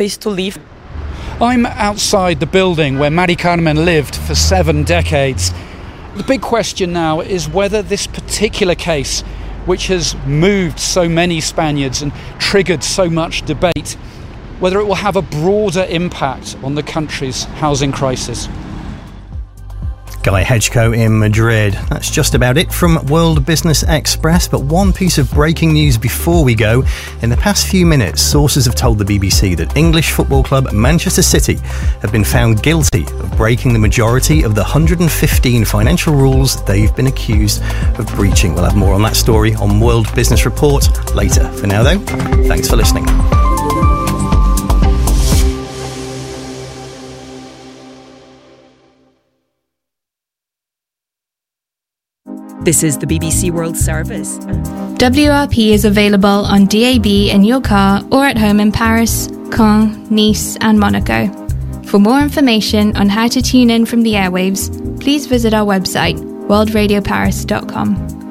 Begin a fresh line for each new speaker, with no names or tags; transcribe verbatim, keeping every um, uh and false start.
space to live.
I'm outside the building where Mari Carmen lived for seven decades. The big question now is whether this particular case, which has moved so many Spaniards and triggered so much debate, whether it will have a broader impact on the country's housing crisis.
Guy Hedgecoe in Madrid. That's just about it from World Business Express, but one piece of breaking news before we go. In the past few minutes, sources have told the B B C that English football club Manchester City have been found guilty of breaking the majority of the one hundred fifteen financial rules they've been accused of breaching. We'll have more on that story on World Business Report later. For now though, thanks for listening.
This is the B B C World Service.
W R P is available on D A B in your car or at home in Paris, Caen, Nice and Monaco. For more information on how to tune in from the airwaves, please visit our website, world radio paris dot com.